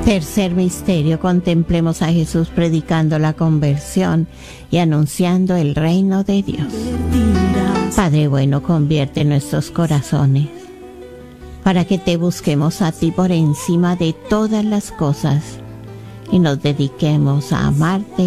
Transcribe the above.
Tercer misterio, contemplemos a Jesús predicando la conversión y anunciando el reino de Dios. Padre bueno, convierte nuestros corazones para que te busquemos a ti por encima de todas las cosas y nos dediquemos a amarte